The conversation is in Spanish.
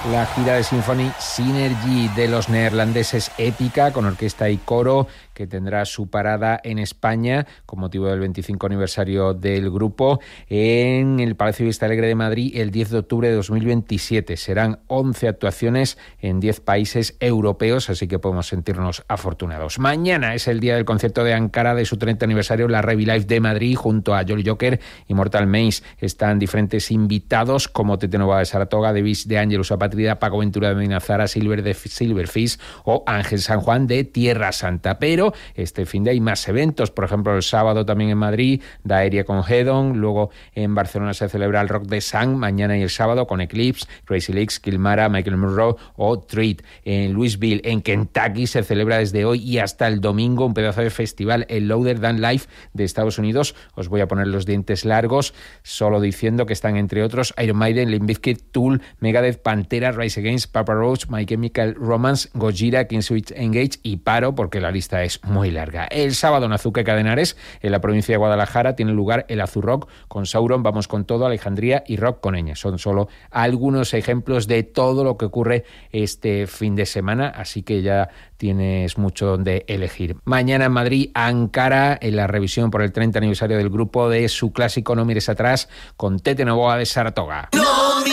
La gira de Symphony Synergy de los neerlandeses Épica, con orquesta y coro, que tendrá su parada en España con motivo del 25 aniversario del grupo en el Palacio Vista Alegre de Madrid el 10 de octubre de 2027. Serán 11 actuaciones en 10 países europeos, así que podemos sentirnos afortunados. Mañana es el día del concierto de Ankara de su 30 aniversario, la Revi Live de Madrid, junto a Jolly Joker y Mortal Maze. Están diferentes invitados como Tete Nova de Saratoga, Davis de Ángelus Apatrida, Paco Ventura de Medinazara, Silver de Silverfish o Ángel San Juan de Tierra Santa. Pero este fin de hay más eventos, por ejemplo el sábado también en Madrid, Daeria con Hedon, luego en Barcelona se celebra el Rock de Sang, mañana y el sábado con Eclipse, Crazy Leaks, Kilmara, Michael Monroe o Treat. En Louisville, en Kentucky, se celebra desde hoy y hasta el domingo un pedazo de festival, el Louder Than Life de Estados Unidos. Os voy a poner los dientes largos, solo diciendo que están entre otros Iron Maiden, Limp Bizkit, Tool, Megadeth, Pantera, Rise Against, Papa Roach, My Chemical Romance, Gojira, Killswitch Engage y paro porque la lista es muy larga. El sábado en Azuque Cadenares, en la provincia de Guadalajara, tiene lugar el Azurrock con Sauron, Vamos con Todo, Alejandría y Rock con Eña. Son solo algunos ejemplos de todo lo que ocurre este fin de semana, así que ya tienes mucho donde elegir. Mañana en Madrid, Ankara, en la revisión por el 30 aniversario del grupo de su clásico No mires atrás, con Tete Novoa de Saratoga.